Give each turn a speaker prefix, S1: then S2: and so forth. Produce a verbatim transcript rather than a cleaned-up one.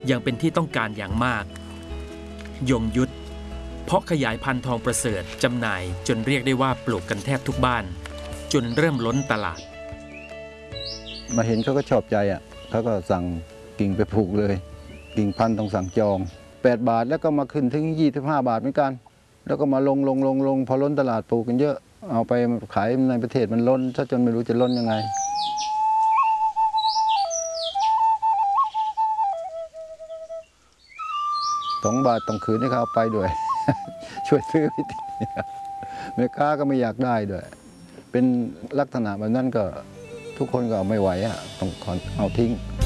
S1: ยังเป็นที่ต้องการอย่างมากยงยุทธเพาะขยายพันธุ์ทองประเสริฐจำหน่ายจนเรียกได้ว่าปลูกกันแทบทุกบ้านจนเริ่มล้นตลาด
S2: มาเห็นเขาก็ชอบใจอ่ะเขาก็สั่งกิ่งไปปลูกเลยกิ่งพันธุ์ต้องสั่งจองแปดบาทแล้วก็มาขึ้นถึงยี่สิบห้าบาทเหมือนกันแล้วก็มาลงลงลงลงพอล้นตลาดปลูกกันเยอะเอาไปขายในประเทศมันล้นถ้าจนไม่รู้จะล้นยังไงสองบาทต้องคืนให้เขาเอาไปด้วย ช่วยซื้อพิธีแม่ค้าก็ไม่อยากได้ด้วยเป็นลักษณะแบบนั้นก็ทุกคนก็ไม่ไหวอ่ะต้องเอาทิ้ง